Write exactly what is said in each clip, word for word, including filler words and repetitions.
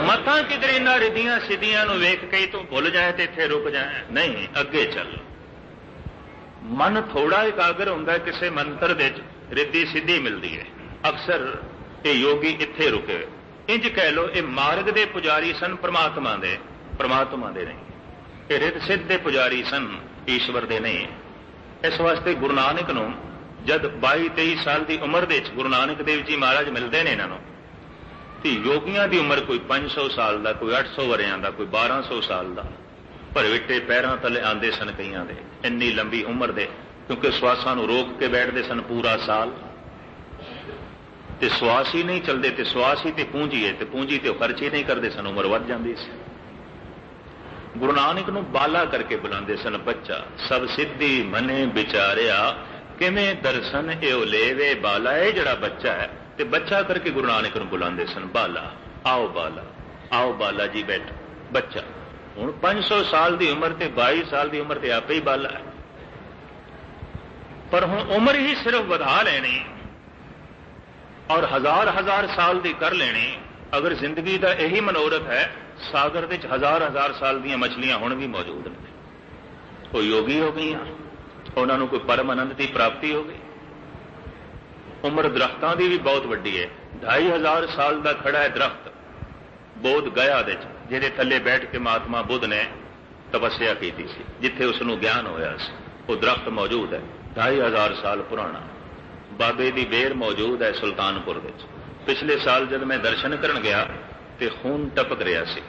मतां किधरे ना रिधियां सिद्धियां नूं वेख के तू भुल जाए तो इत्थे रुक जाए, नहीं अगे चल। मन थोड़ा एकाग्र हुंदा किसी मंत्र दे रिद्धि सिद्धि मिलती है। अक्सर ये योगी इत्थे रुके, इंज कह लो ये मार्ग दे पुजारी सन, परमात्मा दे परमात्मा दे नहीं, ये रिद्ध सिद्ध दे पुजारी सन, ईश्वर दे नहीं। इस वास्ते गुरु नानक नूं जद बाई तेईस साल की उम्र दे गुरु नानक देव जी महाराज मिलते हैं इन्हों तो योगियों की उम्र कोई पांच सौ साल का, कोई अठ सौ वरियां का, कोई बारह सौ साल का, भरविटे पैरों तले आते सन कईयां दे, इन्नी लंबी उम्र दे, क्योंकि श्वासां नूं रोक के बैठते सन पूरा साल, ते श्वास ही नहीं चलते, तो श्वास ही तो पूंजी है, तो पूंजी तो खर्च ही नहीं करते सन, उम्र वध जाती सी। गुरु नानक नूं बाला करके बुलाते सन, बच्चा सब सिद्धि मने विचारिया किवें दर्शन एओ लेवे बाला, है जड़ा बच्चा है ते बच्चा करके गुरु नानक नूं बुलाते सन, बाला आओ बाला, आओ बाला जी बैठ बच्चा। हुण पांच सौ साल की उम्र ते बाई साल की उम्र ते आपे ही बाला है, पर हुण उम्र ही सिर्फ वधा लेनी और हजार हजार साल की कर लेनी। अगर जिंदगी का यही मनोरथ है, सागर विच हजार हजार साल दी मछलियां हुण भी मौजूद ने, वो योगी हो गई, उन्होंने कोई परम आनंद की प्राप्ति हो गई। उम्र दरख्तां की भी बहुत वड्डी है, ढाई हजार साल का खड़ा है दरख्त बोध गया दे, जिहदे थल्ले बैठ के महात्मा बुद्ध ने तपस्या की थी, जिथे उसनूं ज्ञान होया सी, वो दरख्त मौजूद है ढाई हजार साल पुराना। बाबे की बेर मौजूद है सुल्तानपुर विच। पिछले साल जब मैं दर्शन करन गया तो खून टपक रहा सी,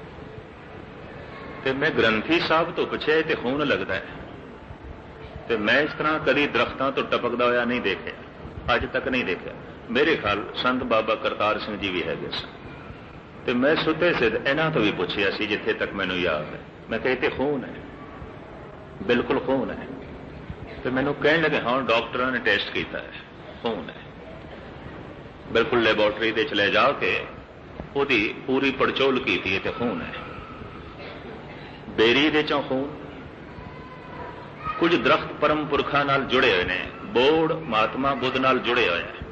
ते मैं ग्रंथी साहब तो पुछया तो खून लगता है, तो मैं इस तरह कभी दरख्तां तो टपकदा होया नहीं देखा, अज तक नहीं देखा। मेरे ख्याल संत बाबा करतार सिंह जी भी है सन, तो मैं सुते सिद्ध इन्हां तो भी पुछया सी, जिथे तक मैनूं याद है। मैं कहते खून है, बिल्कुल खून है, तो मैनूं कहण लगे हाँ डॉक्टरों ने टेस्ट किया है, खून है, बिल्कुल लैबोरेटरी दे चले जाके उहदी पूरी पड़चोल की थी, तो खून है। बेरी दे चों खून, कुछ दरख्त परम पुरखा नाल जुड़े हुए हैं, बोड़ महात्मा बुद्ध नाल जुड़े हुए हैं,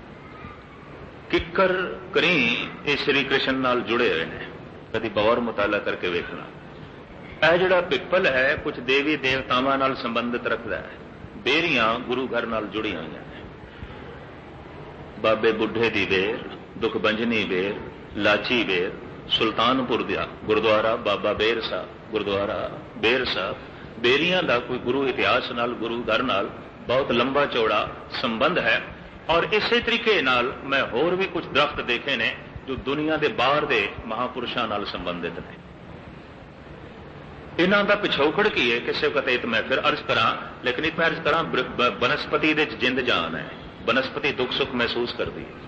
किकर करी ये श्री कृष्ण नाल जुड़े हुए हैं, कभी गौर मुताला करके वेखना। यह जिहड़ा पिपल है कुछ देवी देवतावां नाल संबंधित रखता है, बेरियां गुरु घर नाल जुड़ी हुई हैं, बाबे बुढ़े दी बेर, दुख बंजनी बेर, लाची बेर, सुल्तानपुर दा गुरुद्वारा बाबा बेर साहब गुरुद्वारा बेर साहब, बेरियां दा कोई गुरु इतिहास नाल गुरु घर नाल बहुत लंबा चौड़ा संबंध है। और इसे तरीके नाल मैं होर भी कुछ दरख्त देखे ने जो दुनिया के बाहर के महापुरुषों नाल संबंधित ने। इन्हां दा पिछोकड़ की है, किसी वक्त तो मैं फिर अर्ज करा, लेकिन एक मैं अर्ज करा, बनस्पति दे जिंद जान है, बनस्पति दुख सुख महसूस करती है।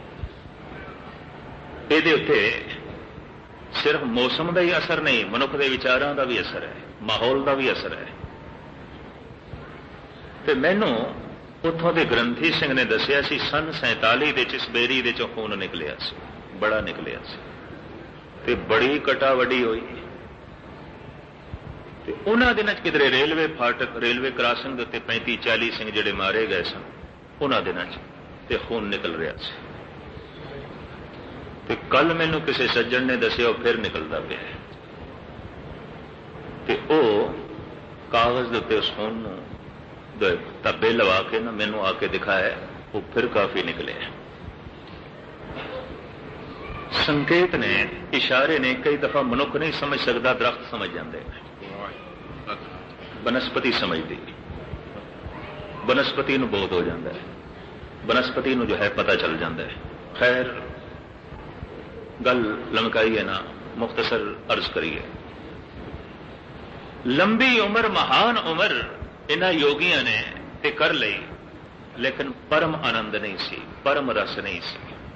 ये उत्ते सिर्फ मौसम का ही असर नहीं, मनुख के विचारों का भी असर है, माहौल का भी असर है। तो मैनू उतों के ग्रंथी सिंह ने दसिया सी सन सैंताली दे इस बेरी दे चों खून निकलिया सी, बड़ा निकलिया सी, ते बड़ी कटा वड्डी हुई। उन्होंने दिनों किधरे रेलवे फाटक रेलवे क्रॉसिंग के उत्ते पैंती चाली सिंह जिहड़े मारे गए सन, उन्होंने दिनों ते खून निकल रहा सी। ते कल मैनू किसी सज्जन ने दसिया फिर निकलता पिया, ते ओ कागज के उत्ते उस खून धब्बे लवा के ना मैनू आके दिखाया, वो फिर काफी निकले। संकेत ने, इशारे ने, कई दफा मनुख नहीं समझ सकता, दरख्त समझ जाते, बनस्पति समझती, बनस्पति नूं बोध हो जाता है, बनस्पति नूं जो है पता चल जाता है। खैर गल लमकाई है ना, मुख्तसर अर्ज करिए। लंबी उम्र महान उम्र इन्हां योगियों ने ते कर लई, लेकिन परम आनंद नहीं सी, परम रस नहीं सी।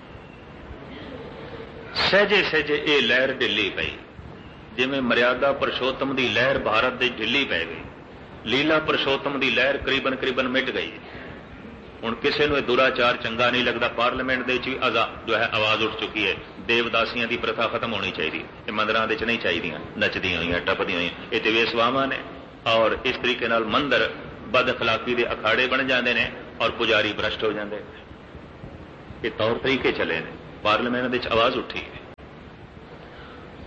सहजे सहजे ये लहर ढिली पई, जिवें मर्यादा पुरुषोत्तम की लहर भारत की ढिली पै गई, लीला पुरुषोत्तम की लहर करीबन करीबन मिट गई। हुण किसी नूं दुराचार चंगा नहीं लगता, पार्लीमेंट दे भी जो है आवाज उठ चुकी है, देवदासियां की प्रथा खत्म होनी चाहिए, ये मंदिरां दे च नहीं चाहिए, नचदियां होईयां टपदियां होईयां, ये ते वेसवावां ने। और इस तरीके नाल मंदिर बद अखलाकी के अखाड़े बन जाते हैं और पुजारी भ्रष्ट हो जाते हैं। ये तौर तरीके चले ने, पार्लीमेंट दे च आवाज उठी है।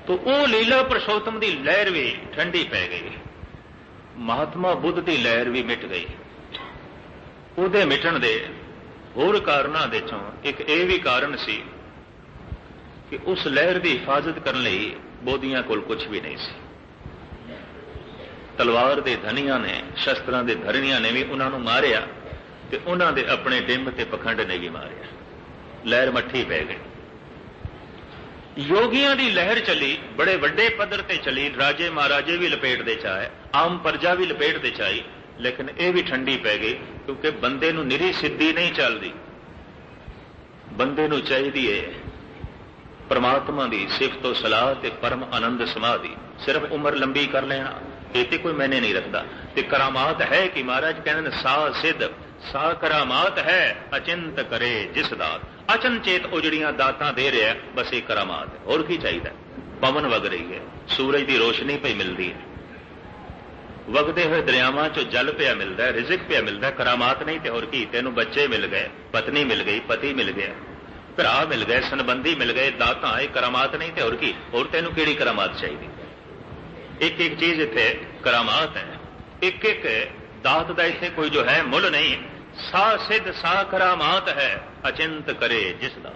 तो वो लीला पुरुषोत्तम की लहर भी ठंडी पै गई। महात्मा बुद्ध की लहर भी मिट गई। ਉਹਦੇ ਮਿਟਣ ਦੇ ਹੋਰ ਕਾਰਨਾਂ ਦੇ ਚੋਂ ਇੱਕ ਇਹ ਵੀ ਕਾਰਨ ਸੀ ਕਿ ਉਸ ਲਹਿਰ ਦੀ ਹਿਫਾਜ਼ਤ ਕਰਨ ਲਈ ਬੋਧੀਆਂ ਕੋਲ ਕੁਝ ਵੀ ਨਹੀਂ ਸੀ। ਤਲਵਾਰ ਦੇ ਧਨੀਆਂ ਨੇ, ਸ਼ਸਤਰਾਂ ਦੇ ਧਰਨੀਆਂ ਨੇ ਵੀ ਉਹਨਾਂ ਨੂੰ ਮਾਰਿਆ ਤੇ ਉਹਨਾਂ ਦੇ ਆਪਣੇ ਡਿੰਬ ਤੇ ਪਖੰਡ ਨੇ ਵੀ ਮਾਰਿਆ। ਲਹਿਰ ਮੱਠੀ ਪੈ ਗਈ। ਯੋਗੀਆਂ ਦੀ ਲਹਿਰ ਚੱਲੀ, ਬੜੇ ਵੱਡੇ ਪੱਧਰ ਤੇ ਚੱਲੀ। ਰਾਜੇ ਮਹਾਰਾਜੇ ਵੀ ਲਪੇਟ ਦੇ ਚ ਆਏ, ਆਮ ਪ੍ਰਜਾ ਵੀ ਲਪੇਟ ਦੇ ਚ ਆਈ, ਲੇਕਿਨ ਇਹ ਵੀ ਠੰਡੀ ਪੈ ਗਈ ਕਿਉਂਕਿ ਬੰਦੇ ਨੂੰ ਨਿਰੀ ਸਿੱਧੀ ਨਹੀਂ ਚੱਲਦੀ। ਬੰਦੇ ਨੂੰ ਚਾਹੀਦੀ ਹੈ ਪਰਮਾਤਮਾ ਦੀ ਸਿਫਤੋ ਸਲਾਹ ਤੇ ਪਰਮ ਆਨੰਦ ਸਮਾਧੀ। ਸਿਰਫ ਉਮਰ ਲੰਬੀ ਕਰ ਲੈਣਾ ਇਹ ਤੇ ਕੋਈ ਮੈਨੇ ਨਹੀਂ ਰੱਖਦਾ। ਤੇ ਕਰਾਮਾਤ ਹੈ ਕਿ ਮਹਾਰਾਜ ਕਹਿੰਦੇ ਨੇ ਸਾ ਸਿੱਧ ਸਾ ਕਰਾਮਾਤ ਹੈ ਅਚਿੰਤ ਕਰੇ ਜਿਸ ਦਾਤ। ਅਚਨਚੇਤ ਉਹ ਜਿਹੜੀਆਂ ਦਾਤਾਂ ਦੇ ਰਿਹਾ ਬਸ ਇਹ ਕਰਾਮਾਤ ਹੈ। ਹੋਰ ਕੀ ਚਾਹੀਦਾ? ਪਵਨ ਵਗ ਰਹੀ ਹੈ, ਸੂਰਜ ਦੀ ਰੋਸ਼ਨੀ ਪਈ ਮਿਲਦੀ ਹੈ, ਵਗਦੇ ਹੋਏ ਦਰਿਆਵਾਂ ਚੋਂ ਜਲ ਪਿਆ ਮਿਲਦਾ ਹੈ, ਰਿਜ਼ਕ ਪਿਆ ਮਿਲਦਾ। ਕਰਾਮਾਤ ਨਹੀਂ ਤੇ ਹੋਰ ਕੀ? ਤੈਨੂੰ ਬੱਚੇ ਮਿਲ ਗਏ, ਪਤਨੀ ਮਿਲ ਗਈ, ਪਤੀ ਮਿਲ ਗਿਆ, ਭਰਾ ਮਿਲ ਗਏ, ਸੰਬੰਧੀ ਮਿਲ ਗਏ, ਦਾਤਾਂ। ਇਹ ਕਰਾਮਾਤ ਨਹੀਂ ਤੇ ਹੋਰ ਕੀ? ਹੋਰ ਤੈਨੂੰ ਕਿਹੜੀ ਕਰਾਮਾਤ ਚਾਹੀਦੀ? ਇੱਕ ਇੱਕ ਚੀਜ਼ ਇੱਥੇ ਕਰਾਮਾਤ ਹੈ। ਇੱਕ ਇੱਕ ਦਾਤ ਦਾ ਇੱਥੇ ਕੋਈ ਜੋ ਹੈ ਮੁੱਲ ਨਹੀਂ। ਸਾ ਸਿੱਧ ਸਾ ਕਰਾਮਾਤ ਹੈ ਅਚਿੰਤ ਕਰੇ ਜਿਸ ਦਾ।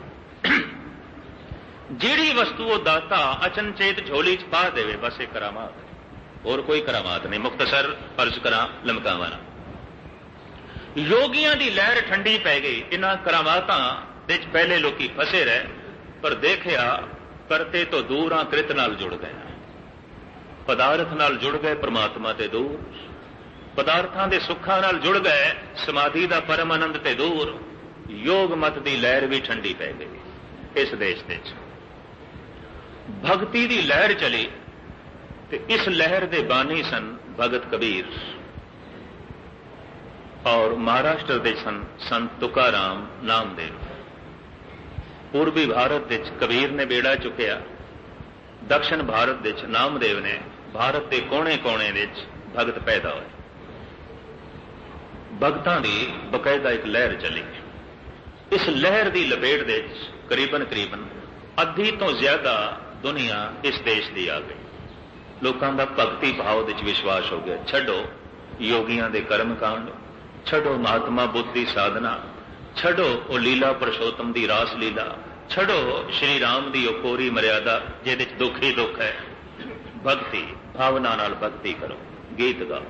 ਜਿਹੜੀ ਵਸਤੂ ਉਹ ਦਾਤਾ ਅਚਨਚੇਤ ਝੋਲੀ ਚ ਪਾ ਦੇਵੇ ਬਸ ਇਹ ਕਰਾਮਾਤ ਹੈ। ਹੋਰ ਕੋਈ ਕਰਾਮਾਤ ਨਹੀਂ। ਮੁਖਤਸਰ ਅਰਜ਼ ਕਰਾਂ ਲਮਕਾਵਾਂ ਨਾ। ਯੋਗੀਆਂ ਦੀ ਲਹਿਰ ਠੰਡੀ ਪੈ ਗਈ। ਇਹਨਾਂ ਕਰਾਮਾਤਾਂ ਦੇ ਚ ਪਹਿਲੇ ਲੋਕੀ ਫਸੇ ਰਹੇ, ਪਰ ਦੇਖਿਆ ਕਰਤੇ ਤੋਂ ਦੂਰ ਆ, ਕ੍ਰਿਤ ਨਾਲ ਜੁੜ ਗਏ, ਪਦਾਰਥ ਨਾਲ ਜੁੜ ਗਏ, ਪਰਮਾਤਮਾ ਤੇ ਦੂਰ। ਪਦਾਰਥਾਂ ਦੇ ਸੁੱਖਾਂ ਨਾਲ ਜੁੜ ਗਏ, ਸਮਾਧੀ ਦਾ ਪਰਮ ਆਨੰਦ ਤੇ ਦੂਰ। ਯੋਗ ਮਤ ਦੀ ਲਹਿਰ ਵੀ ਠੰਡੀ ਪੈ ਗਈ ਇਸ ਦੇਸ਼ ਦੇ ਵਿੱਚ। ਭਗਤੀ ਦੀ ਲਹਿਰ ਚਲੀ ਤੇ ਇਸ ਲਹਿਰ ਦੇ ਬਾਨੀ ਸਨ ਭਗਤ ਕਬੀਰ ਔਰ ਮਹਾਰਾਸ਼ਟਰ ਦੇ ਸਨ ਸੰਤ ਤੁਕਾਰਾਮ ਨਾਮਦੇਵ। ਪੂਰਬੀ ਭਾਰਤ ਵਿੱਚ ਕਬੀਰ ਨੇ ਬੇੜਾ ਚੁੱਕਿਆ, ਦਕਸ਼ਣ ਭਾਰਤ ਵਿੱਚ ਨਾਮਦੇਵ ਨੇ। ਭਾਰਤ ਦੇ ਕੋਨੇ ਕੋਨੇ ਵਿੱਚ ਭਗਤ ਪੈਦਾ ਹੋਏ। ਭਗਤਾਂ ਦੀ ਬਕਾਇਦਾ ਇੱਕ ਲਹਿਰ ਚੱਲੀ। ਇਸ ਲਹਿਰ ਦੀ ਲਪੇਟ ਦੇ ਵਿੱਚ ਕਰੀਬਨ ਕਰੀਬਨ ਅੱਧੀ ਤੋਂ ਜ਼ਿਆਦਾ ਦੁਨੀਆ ਇਸ ਦੇਸ਼ ਦੀ ਆ ਗਈ। ਲੋਕਾਂ ਦਾ ਭਗਤੀ ਭਾਵ ਵਿੱਚ ਵਿਸ਼ਵਾਸ ਹੋ ਗਿਆ। ਛੱਡੋ ਯੋਗੀਆਂ ਦੇ ਕਰਮ ਕਾਂਡ, ਛੱਡੋ ਮਹਾਤਮਾ ਬੁੱਧ ਦੀ ਸਾਧਨਾ, ਛੱਡੋ ਉਹ ਲੀਲਾ ਪੁਰਸ਼ੋਤਮ ਦੀ ਰਾਸ ਲੀਲਾ, ਛੱਡੋ ਸ਼੍ਰੀ ਰਾਮ ਦੀ ਉਹ ਕੋਰੀ ਮਰਿਆਦਾ ਜਿਹਦੇ ਚ ਦੁੱਖ ਹੀ ਦੁੱਖ ਹੈ। ਭਗਤੀ ਭਾਵਨਾ ਨਾਲ ਭਗਤੀ ਕਰੋ, ਗੀਤ ਗਾਓ।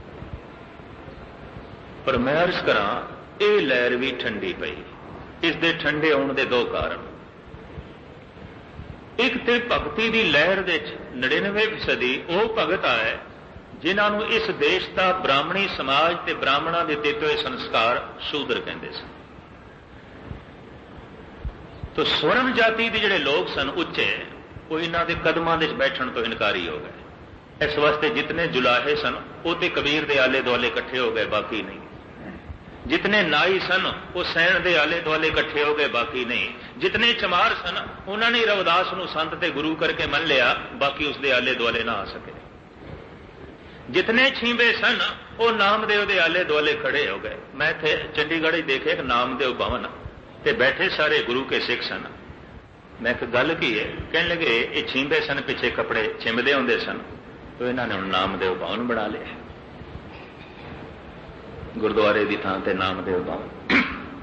ਪਰ ਮੈਂ ਅਰਜ਼ ਕਰਾਂ ਇਹ ਲਹਿਰ ਵੀ ਠੰਡੀ ਪਈ। ਇਸ ਦੇ ਠੰਡੇ ਹੋਣ ਦੇ ਦੋ ਕਾਰਨ। ਇੱਕ ਤੇ ਭਗਤੀ ਦੀ ਲਹਿਰ ਦੇ ਚ ਨੜਿਨਵੇਂ ਫੀਸਦੀ ਉਹ ਭਗਤ ਆਏ ਜਿਨ੍ਹਾਂ ਨੂੰ ਇਸ ਦੇਸ਼ ਦਾ ਬ੍ਰਾਹਮਣੀ ਸਮਾਜ ਤੇ ਬ੍ਰਾਹਮਣਾਂ ਦੇ ਦਿੱਤੇ ਹੋਏ ਸੰਸਕਾਰ ਸ਼ੂਦਰ ਕਹਿੰਦੇ ਸਨ। ਤੋ ਸਵਰਨ ਜਾਤੀ ਦੇ ਜਿਹੜੇ ਲੋਕ ਸਨ ਉੱਚੇ, ਉਹ ਇਹਨਾਂ ਦੇ ਕਦਮਾਂ ਦੇ ਬੈਠਣ ਤੋਂ ਇਨਕਾਰੀ ਹੋ ਗਏ। ਇਸ ਵਾਸਤੇ ਜਿਤਨੇ ਜੁਲਾਹੇ ਸਨ ਉਹ ਤੇ ਕਬੀਰ ਦੇ ਆਲੇ ਦੁਆਲੇ ਇਕੱਠੇ ਹੋ ਗਏ, ਬਾਕੀ ਨਹੀਂ। ਜਿਤਨੇ ਨਾਈ ਸਨ ਉਹ ਸੈਣ ਦੇ ਆਲੇ ਦੁਆਲੇ ਇਕੱਠੇ ਹੋ ਗਏ, ਬਾਕੀ ਨਹੀਂ। ਜਿਤਨੇ ਚਮਾਰ ਸਨ ਉਹਨਾਂ ਨੇ ਰਵਿਦਾਸ ਨੂੰ ਸੰਤ ਤੇ ਗੁਰੂ ਕਰਕੇ ਮੰਨ ਲਿਆ, ਬਾਕੀ ਉਸ ਦੇ ਆਲੇ ਦੁਆਲੇ ਨਾ ਆ ਸਕੇ। ਜਿਤਨੇ ਛੀਂਬੇ ਸਨ ਉਹ ਨਾਮਦੇਵ ਦੇ ਆਲੇ ਦੁਆਲੇ ਖੜੇ ਹੋ ਗਏ। ਮੈਂ ਇੱਥੇ ਚੰਡੀਗੜ੍ਹ ਹੀ ਦੇਖੇ ਇੱਕ ਨਾਮਦੇਵ ਭਵਨ ਤੇ ਬੈਠੇ ਸਾਰੇ ਗੁਰੂ ਕੇ ਸਿੱਖ ਸਨ। ਮੈਂ ਇੱਕ ਗੱਲ ਕੀ ਹੈ, ਕਹਿਣ ਲੱਗੇ ਇਹ ਛੀਂਬੇ ਸਨ, ਪਿੱਛੇ ਕੱਪੜੇ ਛਿੰਬਦੇ ਹੁੰਦੇ ਸਨ, ਤਾਂ ਇਹਨਾਂ ਨੇ ਹੁਣ ਨਾਮਦੇਵ ਭਵਨ ਬਣਾ ਲਿਆ। ਗੁਰਦੁਆਰੇ ਦੀ ਥਾਂ ਤੇ ਨਾਮਦੇਵ ਭਵਨ।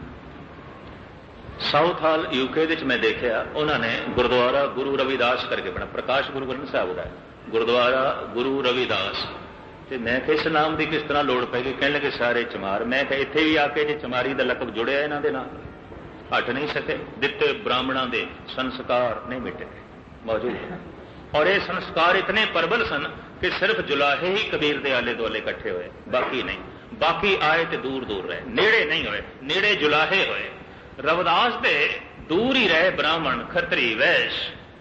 ਸਾਊਥ ਹਾਲ ਯੂਕੇ ਵਿੱਚ ਮੈਂ ਦੇਖਿਆ ਉਹਨਾਂ ਨੇ ਗੁਰਦੁਆਰਾ ਗੁਰੂ ਰਵਿਦਾਸ ਕਰਕੇ ਬਣਾ, ਪ੍ਰਕਾਸ਼ ਗੁਰੂ ਗ੍ਰੰਥ ਸਾਹਿਬ ਦਾ ਗੁਰਦੁਆਰਾ ਗੁਰੂ ਰਵਿਦਾਸ। ਤੇ ਮੈਂ ਕਿਹਾ ਇਸ ਨਾਮ ਦੀ ਕਿਸ ਤਰ੍ਹਾਂ ਲੋੜ ਪੈ ਗਈ? ਕਹਿਣ ਲੱਗੇ ਸਾਰੇ ਚਮਾਰ। ਮੈਂ ਕਿਹਾ ਇੱਥੇ ਵੀ ਆ ਕੇ ਜੇ ਚਮਾਰੀ ਦਾ ਲਕਬ ਜੁੜਿਆ ਇਹਨਾਂ ਦੇ ਨਾਲ ਹਟ ਨਹੀਂ ਸਕੇ। ਦਿੱਤੇ ਬ੍ਰਾਹਮਣਾਂ ਦੇ ਸੰਸਕਾਰ ਨਹੀਂ ਮਿਟੇ, ਮੌਜੂਦ। ਔਰ ਇਹ ਸੰਸਕਾਰ ਇਤਨੇ ਪ੍ਰਬਲ ਸਨ ਕਿ ਸਿਰਫ ਜੁਲਾਹੇ ਹੀ ਕਬੀਰ ਦੇ ਆਲੇ ਦੁਆਲੇ ਇਕੱਠੇ ਹੋਏ, ਬਾਕੀ ਨਹੀਂ। ਬਾਕੀ ਆਏ ਤੇ ਦੂਰ ਦੂਰ ਰਹੇ, ਨੇੜੇ ਨਹੀਂ ਹੋਏ। ਨੇੜੇ ਜੁਲਾਹੇ ਹੋਏ। ਰਵਿਦਾਸ ਦੇ ਦੂਰ ਹੀ ਰਹੇ ਬ੍ਰਾਹਮਣ, ਖੱਤਰੀ, ਵੈਸ਼।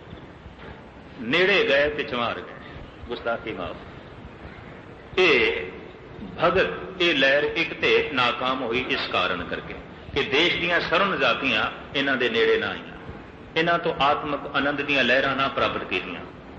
ਨੇੜੇ ਗਏ ਤੇ ਚਮਾਰ ਗਏ। ਗੁਸਤਾਖੀ ਮਾਫ। ਇਹ ਭਗਤ ਇਹ ਲਹਿਰ ਇੱਕ ਤੇ ਨਾਕਾਮ ਹੋਈ ਇਸ ਕਾਰਨ ਕਰਕੇ ਕਿ ਦੇਸ਼ ਦੀਆਂ ਸਰਵ ਜਾਤੀਆਂ ਇਹਨਾਂ ਦੇ ਨੇੜੇ ਨਾ ਆਈਆਂ, ਇਹਨਾਂ ਤੋਂ ਆਤਮਿਕ ਆਨੰਦ ਦੀਆਂ ਲਹਿਰਾਂ ਨਾ ਪ੍ਰਾਪਤ ਕੀਤੀਆਂ।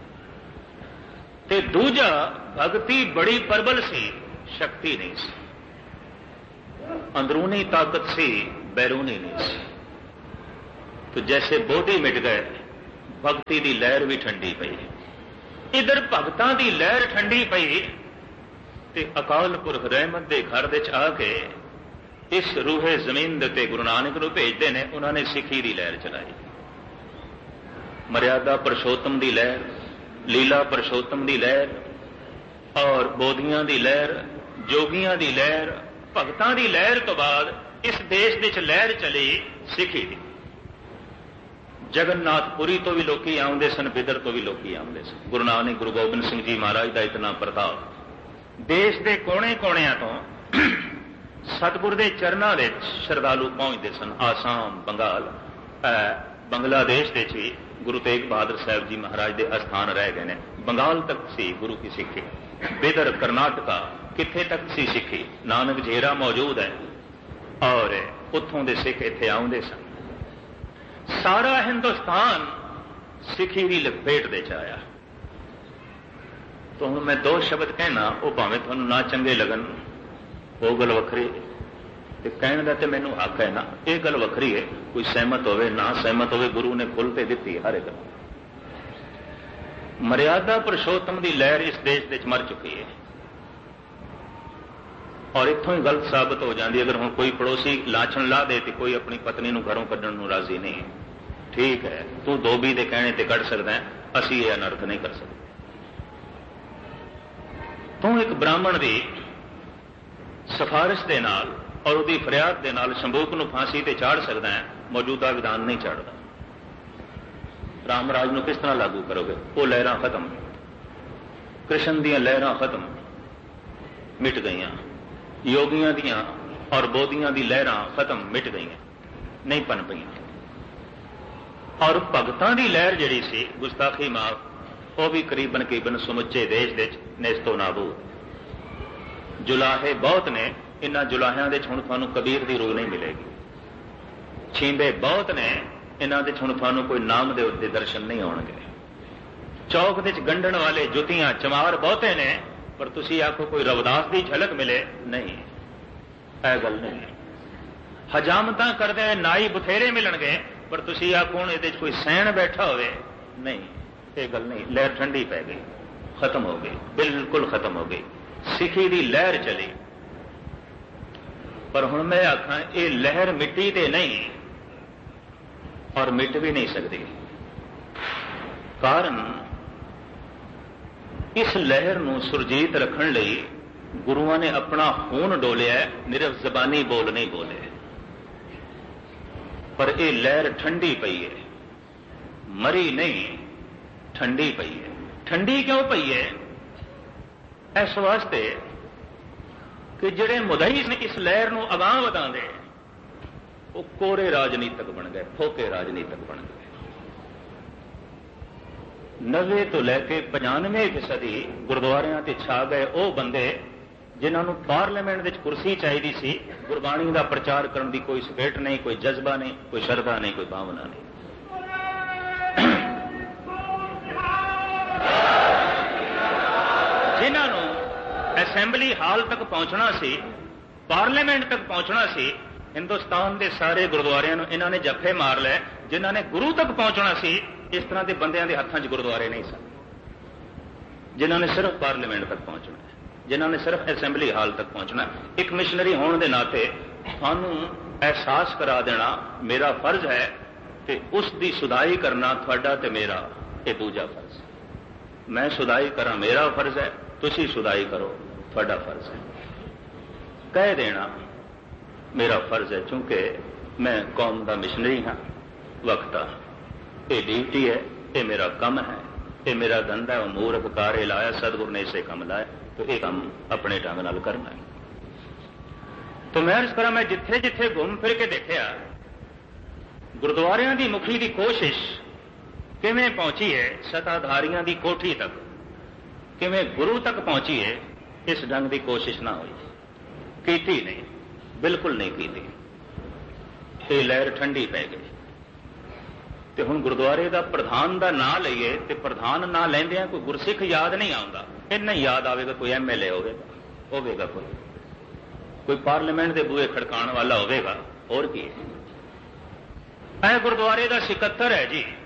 ਤੇ ਦੂਜਾ, ਭਗਤੀ ਬੜੀ ਪ੍ਰਬਲ ਸੀ, ਸ਼ਕਤੀ ਨਹੀਂ ਸੀ। अंदरूनी ताकत सी, बैरूनी नहीं सी। तो जैसे बोधी मिट गए, भगती की लहर भी ठंडी पई। इधर भगतां की लहर ठंडी पई ते अकाल पुरख रहमत के घर दे आके इस रूहे जमीन दे गुरु नानक नूं भेजते हैं। उन्होंने सिखी की लहर चलाई, मर्यादा पुरुषोत्तम की लहर, लीला पुरुषोत्तम की लहर और बोधियां की लहर, जोगियां की लहर, भगतां की लहर तो बाद इस देश विच लहर चली सिखी की। जगन्नाथपुरी तो भी लोग आउंदे सन, बिदर तो भी लोग आउंदे सन। गुरु नानक गुरु गोबिंद सिंह जी महाराज का इतना प्रताप, देश के कोने कोणियां तो सतगुर के चरणों में श्रद्धालु पहुंचते सन। आसाम, बंगाल, बंगलादेश के भी गुरु तेग बहादुर साहब जी महाराज के अस्थान रह गए हैं। बंगाल तक सी गुरु की सिक्खी, बिदर, कर्नाटका किथे तक सी सिक्खी। नानक झेरा मौजूद है और उत्थों के सिख इत्थे आउंदे सन। सारा हिंदुस्तान सिखी की लपेट दे आया। तो हुण मैं दो शब्द कहना, वो भावें तुहानूं ना चंगे लगन, वो गल वखरी, ते कहण दा ते मैनूं हक है ना, ये गल वखरी है। कोई सहमत होवे ना सहमत होवे, गुरु ने खुल ते दित्ती हर एक। मर्यादा पुरुषोत्तम की लहर इस देश विच मर चुकी है और इत्थों ही गलत साबित हो जाती। अगर हुण कोई पड़ोसी लाछन ला दे तो कोई अपनी पत्नी नूं घरों कड्ढण नूं राजी नहीं। ठीक है, तू धोबी दे कहने ते कढ़ सकदा है, असीं ये अनर्थ नहीं कर सकते। तू एक ब्राह्मण की सिफारिश के नाल और उसकी फरियाद के नाल शंभूक नूं फांसी ते चाड़ सकदा है, मौजूदा विधान नहीं चाड़दा। रामराज नूं किस तरह लागू करोगे? वो लहरां खत्म, कृष्ण दीयां लहरां खत्म, मिट गईयां। योगियां दियां और बोधियां दी लहरां खत्म, मिट गईयां, नहीं पन पईयां। और भगतां दी लहर जिहड़ी सी, गुस्ताखी माफ, वो भी करीबन करीबन समुचे देश दे नेस्तो नाबूद। जुलाहे बहुत ने, इन्हां जुलाहियां दे हुण तुहानूं कबीर दी रूह नहीं मिलेगी। छींबे बहुत ने, इन्हां दे हुण तुहानूं कोई नाम दे उत्ते दर्शन नहीं होणगे। चौक दे गंढण वाले जुतियां चमार बहुते ने, पर तुसी आखो कोई रविदास की झलक मिले, नहीं, यह गल नहीं। हजामतां करदे नाई बथेरे मिलणगे, पर तुसी आखो हुण इहदे कोई सैन बैठा होवे, नहीं, ये गल नहीं। लहर ठंडी पै गई, खत्म हो गई, बिल्कुल खत्म हो गई। सिखी की लहर चली, पर हुण मैं आखां ये लहर मिट्टी ते नहीं और मिट भी नहीं सकती। कारण इस लहर नूं सुरजीत रखण लई गुरुआं ने अपना खून डोलिया, निरफ जबानी बोल नहीं बोले। पर यह लहर ठंडी पई है, मरी नहीं, ठंडी पई है। ठंडी क्यों पई है? इस वास्ते कि जिहड़े मुदई ने इस लहर नूं अगांह वधांदे, वो कोरे राजनीतिक बन गए, फोके राजनीतिक बन गए। नवे तो लैके पचानवे फीसदी गुरुद्वारियां ते छा गए वो बंदे जिन्होंने पार्लीमेंट विच कुर्सी चाहिए सी। गुरबाणी का प्रचार करने की कोई स्पिरिट नहीं, कोई जज्बा नहीं, कोई श्रद्धा नहीं, कोई भावना नहीं। जिन्होंने असैम्बली हाल तक पहुंचना सी, पार्लीमेंट तक पहुंचना सी, हिंदुस्तान के सारे गुरुद्वारियां नूं इन्हां ने जफे मार लै। जिन्होंने गुरु तक पहुंचना सी, इस तरह के बंदियां दे हत्थां च गुरुद्वारे नहीं सन। जिन्होंने सिर्फ पार्लीमेंट तक पहुंचना है, जिन्होंने सिर्फ असैम्बली हाल तक पहुंचना। एक मिशनरी होने के नाते थानू एहसास करा देना मेरा फर्ज है कि उसकी सुधाई करना थोड़ा ते मेरा ये दूजा फर्ज है। मैं सुधाई करा मेरा फर्ज है, तुसी सुधाई करो थोड़ा फर्ज है। कह देना मेरा फर्ज है, क्योंकि मैं कौम का मिशनरी हाँ, वक्त आ, ये ड्यूटी है, ये मेरा कम है, ये मेरा धंधा है। मूर्ख कारे लाया, सतगुरु ने इसे कम लाया, तो ये काम अपने ढंग नाल करना है। तो मैं इस तरह मैं जिथे जिथे घूम फिर के देखा गुरुद्वारियां दी मुखी की कोशिश किवें पहुंची है सताधारियां दी कोठी तक, किवें गुरु तक पहुंची है, इस ढंग की कोशिश ना हुई, कीती नहीं, बिल्कुल नहीं कीती। ये लहर ठंडी पै गई। तो हुण गुरुद्वारे का प्रधान का नां लईए तो प्रधान नां लैंदियां कोई गुरसिख याद नहीं आता। इन्ना याद आएगा कोई एम एल ए होगा होगा कोई कोई पार्लीमेंट के बूहे खड़काण वाला होगा, और की है। गुरुद्वारे का सिकत्तर है जी,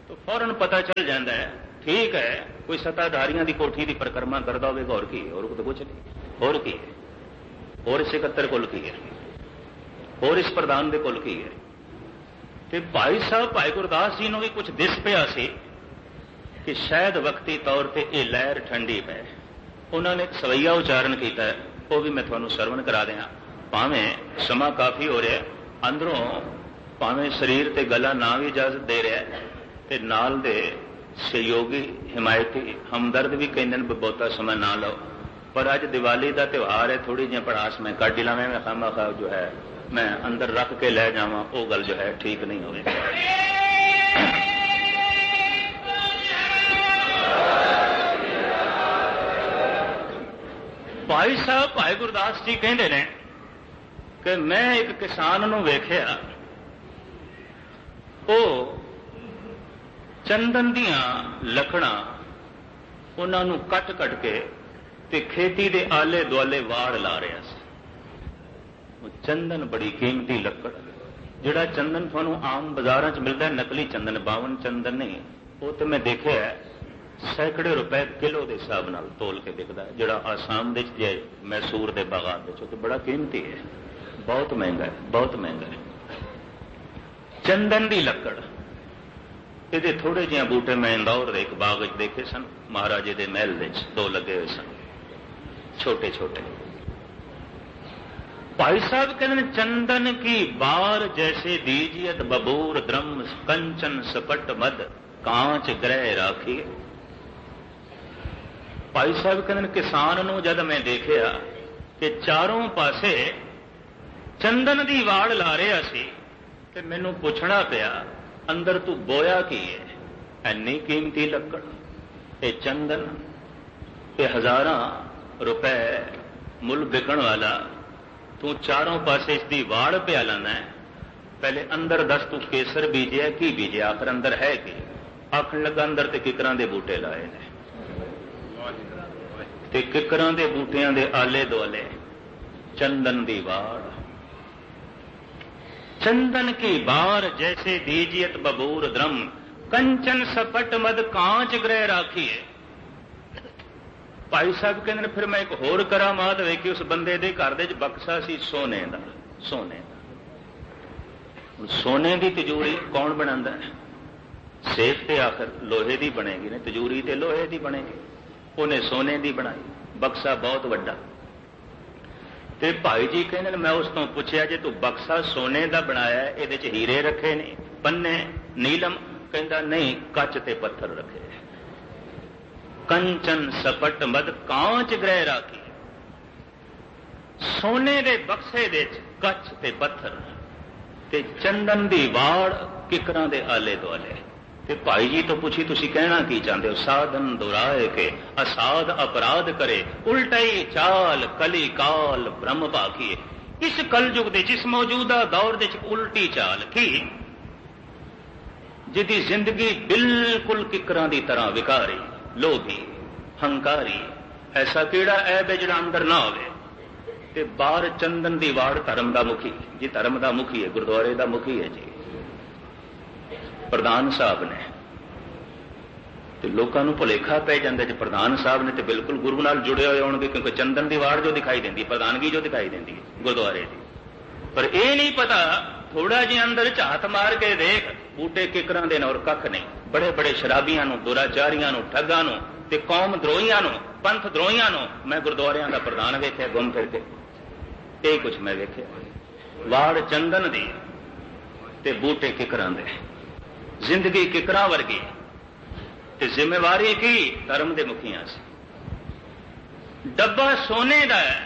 तो फौरन पता चल जाता है ठीक है कोई सत्ताधारियों की कोठी की परिक्रमा करता होगा और की और तो कुछ नहीं और की है और सिकत्तर कुल की है और इस प्रधान के कुल की है। तो भाई साहब भाई गुरदास जी ने भी कुछ दिस पिया सी कि शायद वक्ती तौर पर यह लहर ठंडी पै। उन्होंने एक सवैया उच्चारण किया वो भी मैं थोड़ा सरवण करा दें भावें समा काफ़ी हो रहा अंदरों भावें शरीर ते गला ना भी इजाजत दे रहा है ते नाल दे सहयोगी हिमायती हमदर्द भी कहते हैं बहुता समय ना लो। पर अज दिवाली का त्यौहार है थोड़ी जी भड़ास मैं कट ला मैं खामा खा जो है मैं अंदर रख के लै जावा वो गल जो है ठीक नहीं होगी। भाई साहब भाई गुरदास जी कहते हैं कि मैं एक किसान नूं वेख्या वो चंदन दियां लकड़ां उन्होंने कट कट के ते खेती दे आले दुआले वाड़ ला रहा सी। चंदन बड़ी कीमती लकड़ जिहड़ा चंदन तुहानूं आम बाजारां च मिलदा नकली चंदन बावन चंदन नहीं वो तो मैं देखिया सैकड़े रुपए किलो के हिसाब नाल तोल के बिकदा है। जिहड़ा आसाम दे जे मैसूर के बागात दे तो बड़ा कीमती है बहुत महंगा है बहुत महंगा है। चंदन की लकड़ ये थोड़े जिहे बूटे मैं इंदौर के एक बाग देखे सन महाराजे के महल दो लगे हुए सन छोटे छोटे। भाई साहब कहते हैं चंदन की बार जैसे दीजियत बबूर द्रम कंचन सपट मद कांच ग्रह राखी। भाई साहब कहते हैं किसान नूं जद मैं देखिया कि चारों पासे चंदन की वाड़ ला रहा सी ते मैनू पुछना पिया अंदर तू बोया की है इन्नी कीमती लकड़ ये चंदन ये हजारां रुपए मुल बिकण वाला तू चारों पासे इसकी वाड़ पिया लाना है। पहले अंदर दस तू केसर बीजिया की बीजिया आखिर अंदर है कि आखन लगा अंदर ते किकरां दे बूटे लाए ने ते किकरां दे बूटियां दे आले दुआले चंदन दी वाड़। चंदन की बार जैसे दीजियत बबूर द्रम कंचन सपट मद कांच ग्रह राखी है। भाई साहब कहते फिर मैं एक होर करामात वेखी उस बंदे दे घर दे बक्सा सी सोने दा सोने दा। सोने की तिजोरी कौन बनांदा है सेफ ते आखिर लोहे की बनेगी ने तिजोरी ते लोहे की बनेगी उन्हें सोने की बनाई बक्सा बहुत वड्डा। ते भाई जी कहने मैं उस तो पूछया जे तू बक्सा सोने का बनाया ये हीरे रखे ने पन्ने नीलम कहता नहीं कच ते पत्थर रखे कंचन सपट मद कांच ग्रह राखी। सोने दे बक्से दे कच ते पत्थर ते चंदन दी वाड़ किकरां दे आले दुआले। ते भाई जी तो पूछी तुसी कहना की चाहते हो साधन दुराए के असाध अपराध करे उल्टाई चाल कली काल ब्रह्म भाखिए। इस कलयुग दे जिस मौजूदा दौर दे उल्टी चाल की जिदी जिंदगी बिल्कुल किकरां दी तरह विकारी लोभी हंकारी ऐसा केड़ा ऐब है जिहड़ा अंदर ना होवे। ते बाहर चंदन दी वाड़ धर्म दा मुखी जी धर्म दा मुखी है गुरुद्वारे दा मुखी है जी प्रधान साहब ने तो लोगों को भुलेखा पै जाता जो प्रधान साहब ने तो बिल्कुल गुरु नाल जुड़े हुए होंगे क्योंकि चंदन की वाड़ जो दिखाई देती प्रधानगी जो दिखाई देती है गुरुद्वारे की। पर यह नहीं पता थोड़ा जिहा अंदर झात मार के देख बूटे किकरां दे और कख नहीं बड़े बड़े शराबियां दुराचारियां ठगां ते कौम द्रोहियां पंथ द्रोहियां मैं गुरुद्वारियां का प्रधान वेख्या घुम फिर के यही कुछ मैं वेख्या वाड़ चंदन दी ते बूटे किकरां दे जिंदगी किकरां वर्गी ते जिम्मेवारी की धर्म दे मुखियां से डब्बा सोने का है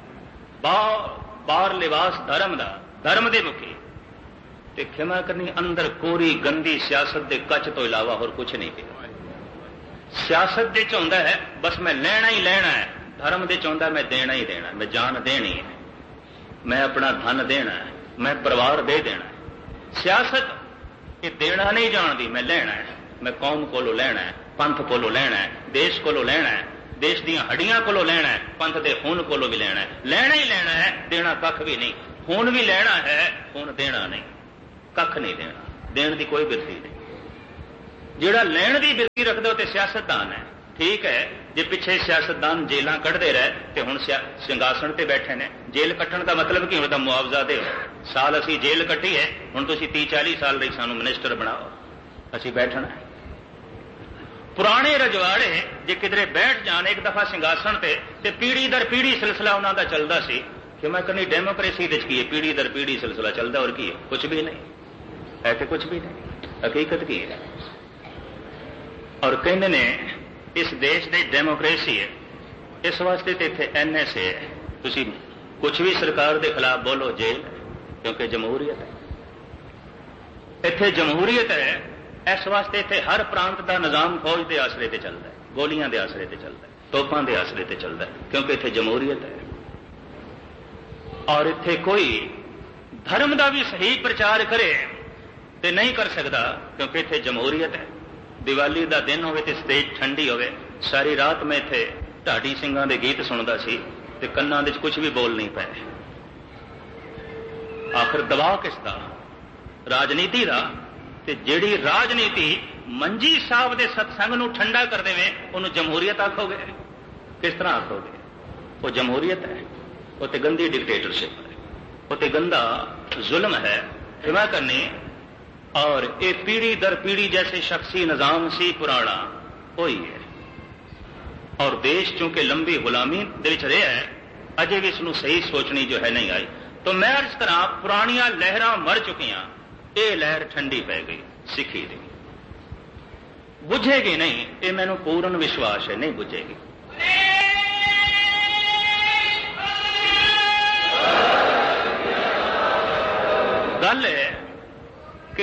बार लिबास धर्म का धर्म दे मुखी ते खिमा करनी अंदर कोरी गंदी सियासत दे कच तो इलावा और कुछ नहीं पिया। सियासत दे चाहता है बस मैं लेना ही लेना है धर्म दे चाहता मैं देना ही देना मैं जान देनी है मैं अपना धन देना है मैं परिवार दे देना है। सियासत ये देना नहीं जानती मैं लेना है मैं कौम कोलों लेना है पंथ कोलों लेना है देश कोलों लेना है देश दी हड्डियां कोलों लेना है पंथ दे खून कोलों भी लेना है लेना ही लेना है देना कख भी नहीं खून भी लेना है खून देना नहीं कख नहीं देना देने की कोई बिरती नहीं ਜਿਹੜਾ ਲੈਣ ਦੀ ਬਿਰਤੀ ਰੱਖਦਾ ਉਹ ਤੇ ਸਿਆਸਤਦਾਨ ਹੈ। ठीक है, जे पिछे सियासतदान जेलों कढ़ते रहे तो हुण सिंघासन से बैठे ने, जेल कट्टण का मतलब की होता मुआवजा दे, साल असी जेल कट्टी है, हुण तुसीं तीह चाली साल रही सानू मिनिस्टर बनाओ, असी बैठना है। पुराने रजवाड़े जे किधरे बैठ जान एक दफा सिंघासन से ते पीढ़ी दर पीढ़ी सिलसिला उन्हों का चलता सी कि मैं कहनी डेमोक्रेसी की है, पीढ़ी दर पीढ़ी सिलसिला चलता, और की है? कुछ भी नहीं है, तो कुछ भी नहीं, हकीकत की है। और कहते ने इस देश की डेमोक्रेसी है, इस वास्ते तो इतने एन एस ए है, तुसी कुछ भी सरकार के खिलाफ बोलो जेल है, क्योंकि जमहूरीयत है। इतने जमहूरीयत है, इस वास्ते इतने हर प्रांत का निजाम फौज के आसरे से चलता है, गोलियां के आसरे से चलता है, तोपां के आसरे से चलता है, क्योंकि इतने जमहूरीयत है। और इतने कोई धर्म का भी सही प्रचार करे तो नहीं कर सकता, क्योंकि इतने जमहूरीयत है। दिवाली का दिन हो तो स्टेज ठंडी हो, सारी रात मैं इत्थे ढाडी सिंघां दे गीत सुनता सी ते कन्नां दे कुछ भी बोल नहीं पाए। आखिर दबाव किसका? राजनीति का। ते जिहड़ी राजनीति मंजी साहब के सत्संग नूं ठंडा कर देवे उन्होंने जमहूरीयत आखोगे? किस तरह आखोगे? वो जमहूरीयत है, वो तो गंदी डिक्टेटरशिप है, वो तो गंदा जुल्म है, फिमा करनी। और ये पीढ़ी दर पीढ़ी जैसे शख्सी निजाम सी पुराना वही है। और देश चूंकि लंबी गुलामी दे विच रहा है, अजे भी इसनूं सही सोचनी जो है नहीं आई। तो मैं अर्ज करा, पुरानिया लहरां मर चुकियां, ये लहर ठंडी पै गई सिखी दी। बुझेगी नहीं, ये मैनूं पूर्ण विश्वास है, नहीं बुझेगी। गल है कि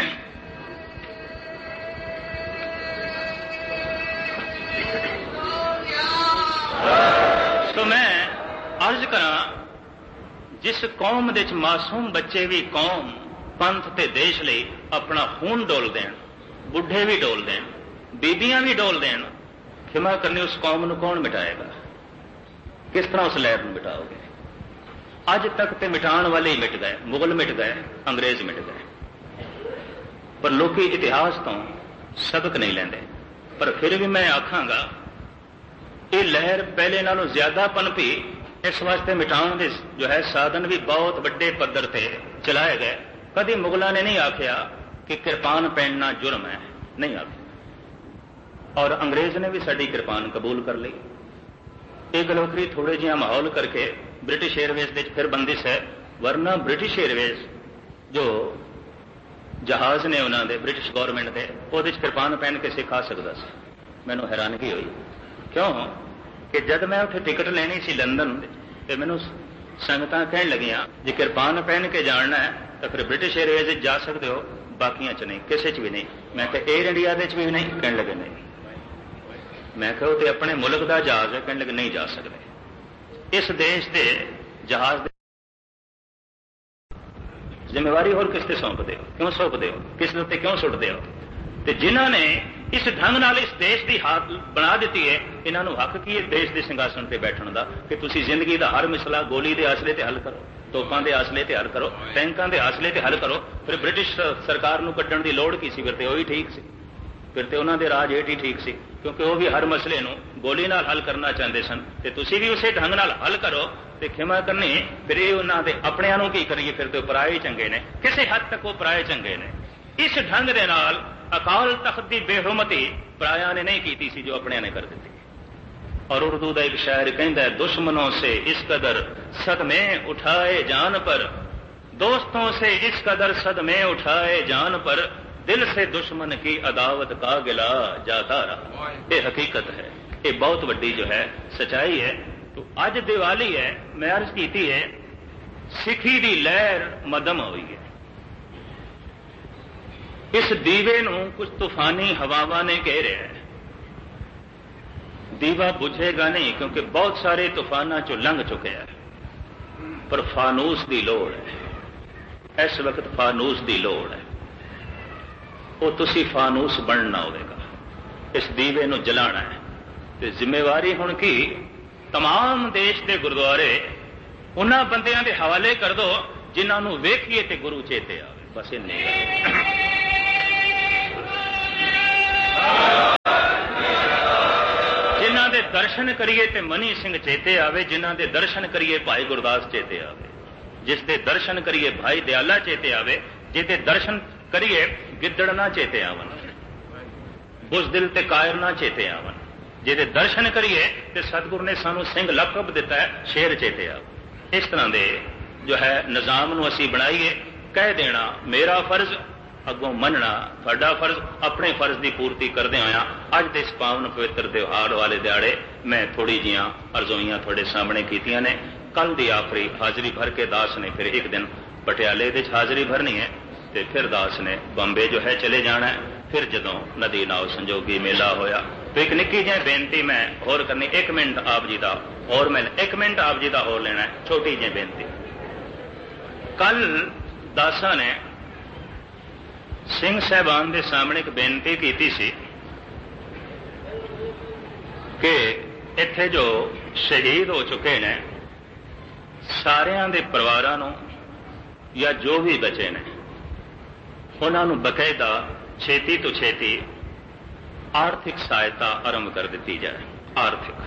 तो मैं अर्ज करा, जिस कौम दे मासूम बच्चे भी कौम पंथ ते देश लिए अपना खून डोल देन, बुढ़े भी डोल देन, बीबियां भी डोल देन, खिमा करनी उस कौम नूं कौन मिटाएगा? किस तरह उस लहर नूं मिटाओगे? अज तक तो मिटाण वाले ही मिट गए, मुगल मिट गए, अंग्रेज मिट गए, पर लोग इतिहास तो सबक नहीं लेंदे। पर फिर भी मैं आखांगा, ये लहर पहले नालों ज्यादा पनपी, इस वास्ते मिटाण दे जो है साधन भी बहुत बड़े पद्धर से चलाए गए। कभी मुगलों ने नहीं आख्या कि किरपान पहनना जुर्म है, नहीं आख्या, और अंग्रेज ने भी साड़ी किरपान कबूल कर ली। एक गलोखरी थोड़े जिहा माहौल करके ब्रिटिश एयरवेज के फिर बंदिश है, वरना ब्रिटिश एयरवेज जो जहाज ने उन्होंने ब्रिटिश गौरमेंट के वो किरपान पहन के सिखा सकता सी। मैनू हैरानगी हुई, क्यों कि जब मैं उत्थे टिकट लेनी सी लंदन, तो मैनू संगतां कहन लगियां जे किरपान पहन के जाना है तो फिर ब्रिटिश एयरवेज जा सकते हो, बाकियां च नहीं, किसी च भी नहीं। मैं कहा एयर इंडिया दे च भी नहीं, कहन लगे नहीं। मैं कहा वो अपने मुल्क का जहाज है, कहन लगे नहीं जा सकते। इस देश के जहाज जिम्मेवारी होर किस ते सौंपदे हो? क्यों सौंपदे हो? किस दे उत्ते क्यों सुटदे हो? ते जिन्हां ने इस ढंग नाल इस देश की हालत बना दी है, इन्हों हक की है देश के सिंघासन पर बैठने का कि तुसी जिंदगी का हर मसला गोली के आसले ते हल करो, तोपां के आसले ते हल करो, टैंकां के आसले ते हल करो। फिर ब्रिटिश सरकार नूं कड्ढण की लोड़ की सी? फिर तो वही ठीक सी, फिर तो उन्हों के राज हेठ ही ठीक सी, क्योंकि वह भी हर मसले नूं गोली नाल हल करना चाहते सन। ते तुसी भी उसे ढंग नाल हल करो ते खिमा करनी। फिर ये उन्हों के अपनिਆਂ नूं की करिए? फिर तो पराए ही चंगे ने, किसी हद तक वो पराए चंगे ने। इस ढंग दे नाल अकाल तख्त की बेहुरमती पराया ने नहीं की सी, जो अपने ने कर दी। और उर्दू का एक शायर कहता है, दुश्मनों से इस कदर सदमे उठाए जान पर, दोस्तों से इस कदर सदमे उठाए जान पर, दिल से दुश्मन की अदावत का गिला जाता रहा। ये हकीकत है, ये बहुत बड़ी जो है सच्चाई है। तो अज दिवाली है, मैं अर्ज की है, सिखी की लहर मदम हुई है। इस दीवे नूं कुछ तूफानी हवावां ने घेरे है। दीवा बुझेगा नहीं, क्योंकि बहुत सारे तूफाना चो लंघ चुके हैं, पर फानूस की लोड़ है। इस वक्त फानूस की लोड़ है, वो तुसी फानूस बनना होगा, इस दीवे नूं जलाना है। तो जिम्मेवारी हुण की तमाम देश के गुरुद्वारे उन्हां बंदियां दे हवाले कर दो जिन्हां नूं वेखीए ते गुरु चेते आवे। बस इन्नी गल। जिन्हां दे दर्शन करिए ते मनी सिंह चेते आवे, जिन्हां दे दर्शन करिए भाई गुरदास चेते आवे, जिस दे दर्शन करिए भाई दयाला चेते आवे, जिहदे दर्शन करिए गिद्दड़ ना चेते आवन, बुज़दिल ते कायर ना चेते आवन, जिहदे दर्शन करिए ते सतगुरु ने सानू सिंह लकब दिता है, शेर चेते आवे। इस तरह दे जो है निजाम नूं असीं बनाईए, कह देना मेरा फर्ज, अगों मनना तुहाडा फर्ज, अपने फर्ज की पूर्ति करदे होया अज दे इस पावन पवित्र त्योहार वाले दिहाड़े मैं थोड़ी जिहियां अर्जोइयां तुहाडे सामने कीतियां ने। कल दी आखिरी हाजरी भर के दास ने फिर एक दिन पटियाले दे हाजरी भरनी है, ते फिर दास ने बंबे जो है चले जाना है। फिर जदों नदी नाव संजोगी मेला होया तो एक निक्की जी बेनती मैं होर करनी, एक मिनट आप जी का और मैं एक मिनट आप जी का होर लेना है, छोटी जी बेनती। कल दासा ने सिंह साहबान के सामने एक बेनती की सी कि इत्थे जो शहीद हो चुके ने सारियां दे परिवारां नूं या जो भी बचे ने उन्हां नूं बकायदा छेती तो छेती आर्थिक सहायता आरंभ कर दी जाए। आर्थिक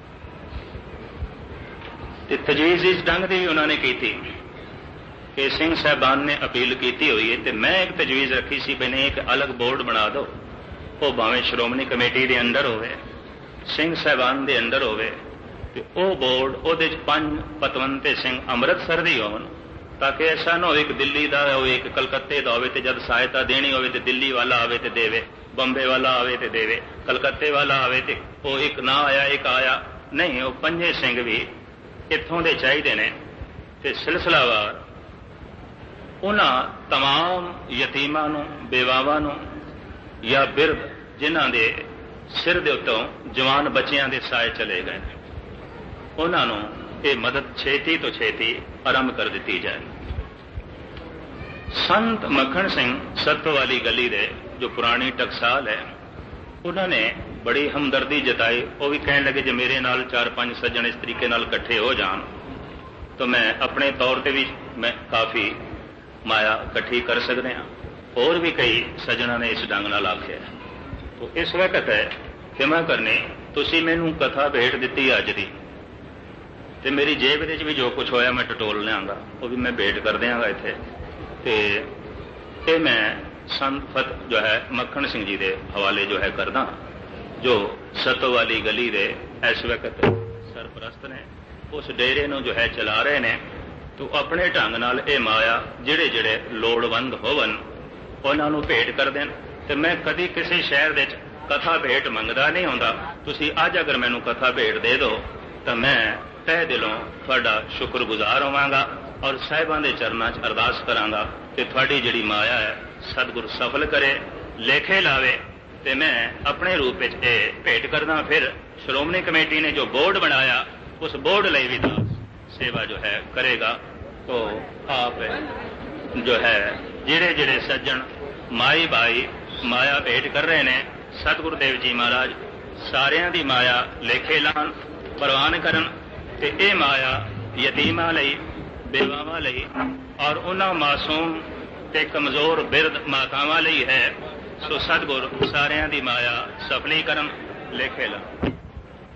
ते तजवीज़ इस ढंग की उन्होंने की थी कि सिंह साहबान ने अपील की हुई है, तो मैं एक तजवीज़ रखी सी भी नहीं एक अलग बोर्ड बना दो, वो भावें श्रोमणी कमेटी के अंडर होवे, सिंह साहबान के अंडर होवे, ते वो बोर्ड उहदे च पंज पतवंते सिंह अमृतसर दी होवन, ताकि ऐसा ना हो एक दिल्ली का हो एक कलकत्ते का हो, जब सहायता देनी हो तो दिल्ली वाला आवे तो देवे, बंबे वाला आवे तो देवे, कलकत्ते वाला आवे तो वो एक ना आया एक आया नहीं, वो पंजे सिंह भी इत्थों दे चाहिए ने। ते सिलसिलावार उन्हां तमाम यतीमां नूं बेवावां नूं या बिरध जिन्हां दे सिर दे उत्तों जवान बच्चियां दे साए चले गए उन्हां नूं ये मदद छेती तो छेती आरंभ कर दी जाए। संत मक्खण सिंह सत्त वाली गली दे जो पुरानी टकसाल है उन्होंने बड़ी हमदर्दी जताई, वो भी कहने लगे जो मेरे नाल चार पांच सज्जन इस तरीके नाल इकट्ठे हो जान तो मैं अपने तौर पर भी मैं काफ़ी माया इकट्ठी कर सकते हैं। और भी कई सज्जना ने इस ढंग नाल आख्या। तो इस वक्त है क्षमा करनी, तुसी मैनू कथा भेट दी अज दी, ते मेरी जेब विच भी जो कुछ होया मैं टटोल लियांगा, वो भी मैं भेंट कर देंगा इत्थे। ते ये मैं संत फत जो है मक्खण सिंह जी के हवाले जो है करदा, जो सत्तो वाली गली दे इस वक्त सरप्रस्त ने, उस डेरे नूं जो है चला रहे ने। तो अपने ढंग नाल ये माया जिहड़े जिहड़े लोड़वंद होवन उन्हां नूं भेंट कर देन। ते मैं कदी किसी शहर दे कथा भेंट मंगदा नहीं हुंदा, तुसीं अज अगर मैनूं कथा भेंट दे दो तो मैं तह दिलों तुहाडा शुक्रगुजार होवांगा और साहिबां दे चरनां च अरदास करांगा कि तुहाडी जिहड़ी माया है सतगुर सफल करे, लेखे लावे। ते मैं अपने रूप में ये भेंट करदा। फिर श्रोमणी कमेटी ने जो बोर्ड बनाया उस बोर्ड लई भी दास सेवा जो है करेगा। तो आप जो है जिहड़े जिहड़े सज्जन माई भाई माया भेंट कर रहे हैं, सतगुरुदेव जी महाराज सारियां दी माया लेखे लान प्रवान करन, ते ये माया यतीमां लई बेवावां लई और उन्हां मासूम ते कमजोर बिरध मातावां लई है। सो सतगुर सारियां दी माया सफली करन लेखे लान।